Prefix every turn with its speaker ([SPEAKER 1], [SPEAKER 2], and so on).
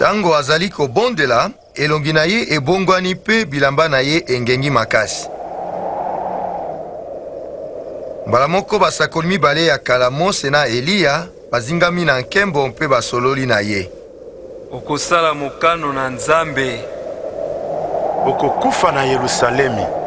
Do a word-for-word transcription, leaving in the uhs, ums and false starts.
[SPEAKER 1] Tango azali kobondela, elongi na ye ebongwani pe bilamba na ye engengi makasi. Mbala moko basakoli mibale ya kala Mose na Eliya bazingami na nkembo mpe basololi na ye.
[SPEAKER 2] Okosala mokano na Nzambe.
[SPEAKER 3] Okokufa na Yerusalemi.